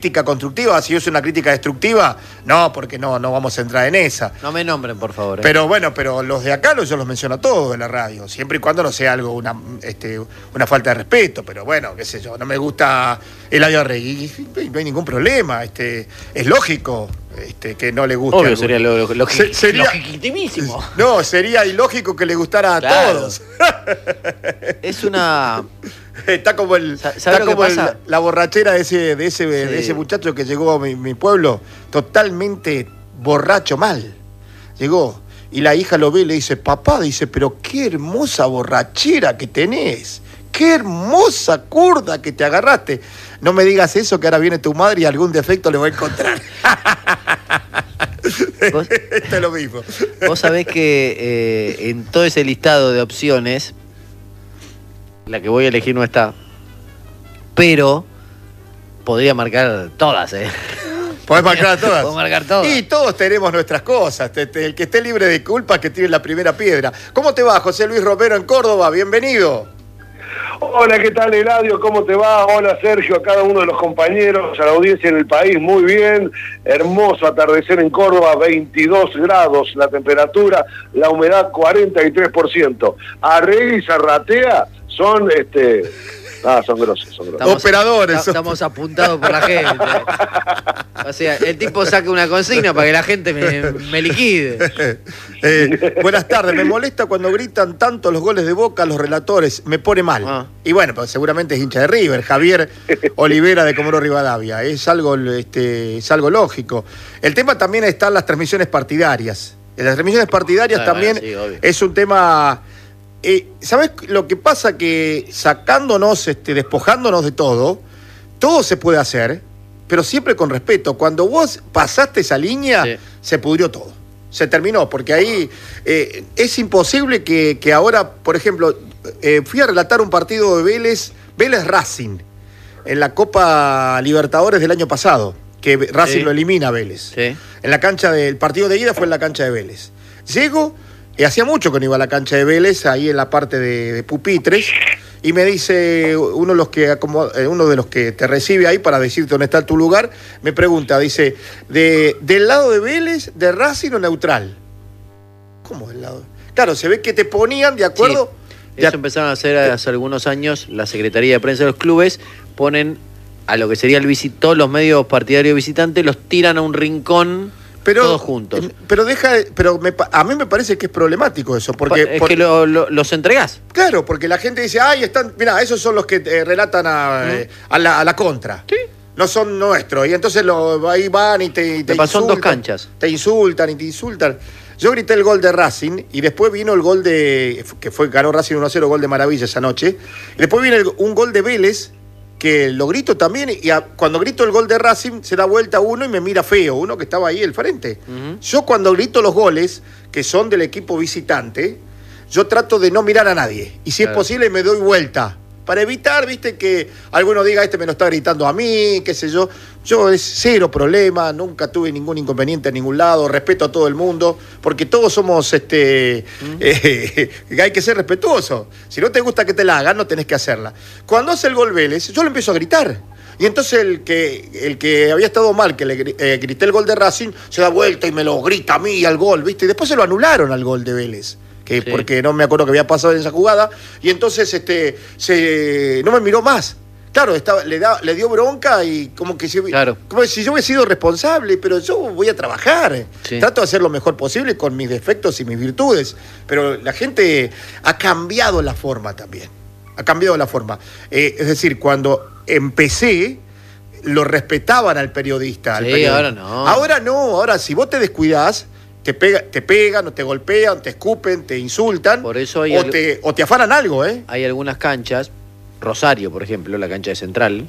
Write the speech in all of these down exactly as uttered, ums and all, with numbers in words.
crítica constructiva, si es una crítica destructiva, no, porque no, no vamos a entrar en esa. No me nombren, por favor. ¿eh? Pero bueno, pero los de acá yo los menciono a todos en la radio, siempre y cuando no sea algo, una, este, una falta de respeto, pero bueno, qué sé yo, no me gusta Eladio Arregui, no hay ningún problema, este, es lógico este, que no le guste. Obvio, algo. sería lo, lo, lo, Se, sería, legitimísimo. No, sería ilógico que le gustara a claro. todos. Es una... Está como, el, está como el, la borrachera de ese, de ese, sí. de ese muchacho que llegó a mi, mi pueblo, totalmente borracho mal. Llegó y la hija lo ve y le dice, papá, dice, pero qué hermosa borrachera que tenés, qué hermosa curda que te agarraste. No me digas eso, que ahora viene tu madre y algún defecto le voy a encontrar. ¿Vos? Esto es lo mismo. Vos sabés que eh, en todo ese listado de opciones, la que voy a elegir no está, pero podría marcar todas, ¿eh? Podés marcar todas. Puedo marcar todas. Y todos tenemos nuestras cosas. El que esté libre de culpa, que tire la primera piedra. ¿Cómo te va, José Luis Romero en Córdoba? Bienvenido. Hola, ¿qué tal, Eladio? ¿Cómo te va? Hola, Sergio, a cada uno de los compañeros, a la audiencia en el país, muy bien. Hermoso atardecer en Córdoba, veintidós grados la temperatura, la humedad cuarenta y tres por ciento. Arregui y Zarratea son, este... Ah, son grosos, son grosos. Estamos, Operadores. Estamos, estamos apuntados por la gente. O sea, el tipo saca una consigna para que la gente me, me liquide. eh, buenas tardes. Me molesta cuando gritan tanto los goles de Boca los relatores. Me pone mal. Ah. Y bueno, pues seguramente es hincha de River. Javier Olivera de Comodoro Rivadavia. Es algo, este, es algo lógico. El tema también está en las transmisiones partidarias. En las transmisiones partidarias ah, también bueno, sí, es un tema... Eh, ¿Sabés lo que pasa? Que sacándonos, este, despojándonos de todo, todo se puede hacer, pero siempre con respeto. Cuando vos pasaste esa línea, sí. se pudrió todo. Se terminó, porque ahí eh, es imposible que, que ahora, por ejemplo, eh, fui a relatar un partido de Vélez, Vélez Racing, en la Copa Libertadores del año pasado, que Racing sí. lo elimina a Vélez. Sí. En la cancha del partido de ida fue en la cancha de Vélez. Llego... Y hacía mucho que no iba a la cancha de Vélez, ahí en la parte de, de pupitres, y me dice uno de los que uno de los que te recibe ahí para decirte dónde está tu lugar, me pregunta, dice, de, ¿del lado de Vélez, de Racing o neutral? ¿Cómo del lado? Claro, se ve que te ponían de acuerdo. Sí, eso de... empezaron a hacer hace algunos años, la Secretaría de Prensa de los clubes, ponen a lo que sería el visit, todos los medios partidarios visitantes, los tiran a un rincón. Pero, todos juntos. Pero deja, pero me, a mí me parece que es problemático eso, porque es por, que lo, lo, los entregás. Claro, porque la gente dice, ay, están, mira, esos son los que eh, relatan a, ¿Mm? eh, a, la, a la contra. Sí. No son nuestros. Y entonces lo, ahí van y te, y te pasó insultan. En dos canchas. Te insultan y te insultan. Yo grité el gol de Racing y después vino el gol de, que fue ganó Racing uno a cero, gol de maravilla esa noche. Y después viene el, un gol de Vélez, que lo grito también, y a, cuando grito el gol de Racing, se da vuelta uno y me mira feo, uno que estaba ahí al frente. Uh-huh. Yo cuando grito los goles, que son del equipo visitante, yo trato de no mirar a nadie. Y si claro. es posible, me doy vuelta. Para evitar, viste, que alguno diga, este me lo está gritando a mí, qué sé yo. Yo es cero problema, nunca tuve ningún inconveniente en ningún lado, respeto a todo el mundo, porque todos somos, este, ¿Mm? eh, hay que ser respetuoso. Si no te gusta que te la hagan, no tenés que hacerla. Cuando hace el gol Vélez, yo le empiezo a gritar. Y entonces el que, el que había estado mal, que le eh, grité el gol de Racing, se da vuelta y me lo grita a mí al gol, viste, y después se lo anularon al gol de Vélez. Que sí. Porque no me acuerdo que había pasado en esa jugada, y entonces este se no me miró más. Claro, estaba, le, da, le dio bronca y como que si, claro. como si yo hubiera sido responsable, pero yo voy a trabajar. Sí. Trato de hacer lo mejor posible con mis defectos y mis virtudes, pero la gente ha cambiado la forma también. Ha cambiado la forma. Eh, es decir, cuando empecé, lo respetaban al periodista. Al sí, periodista. ahora no. Ahora no, ahora si vos te descuidás, Te, pega, te pegan, o te golpean, te escupen, te insultan. Por eso hay o, al... te, o te afanan algo, ¿eh? Hay algunas canchas, Rosario, por ejemplo, la cancha de Central.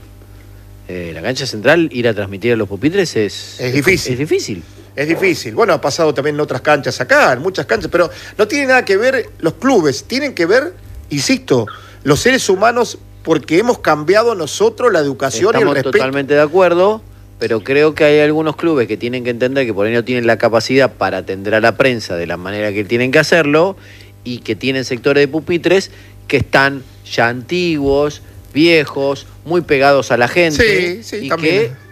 Eh, la cancha Central, ir a transmitir a los pupitres es... Es difícil. Es difícil. Es difícil. Bueno, ha pasado también en otras canchas acá, en muchas canchas, pero no tiene nada que ver los clubes. Tienen que ver, insisto, los seres humanos, porque hemos cambiado nosotros la educación Estamos y el respeto. Totalmente de acuerdo. Pero creo que hay algunos clubes que tienen que entender que por ahí no tienen la capacidad para atender a la prensa de la manera que tienen que hacerlo y que tienen sectores de pupitres que están ya antiguos, viejos, muy pegados a la gente sí, sí, y también. que